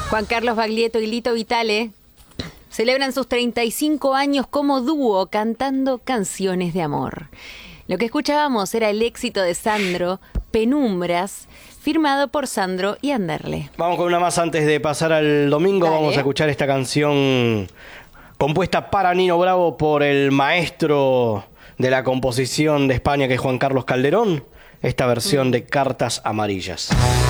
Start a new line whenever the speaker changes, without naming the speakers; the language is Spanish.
Juan Carlos Baglietto y Lito Vitale celebran sus 35 años como dúo cantando canciones de amor. Lo que escuchábamos era el éxito de Sandro, Penumbras, firmado por Sandro y Anderle.
Vamos con una más antes de pasar al domingo.
Dale.
Vamos a escuchar esta canción compuesta para Nino Bravo por el maestro de la composición de España, que es Juan Carlos Calderón. Esta versión de Cartas Amarillas.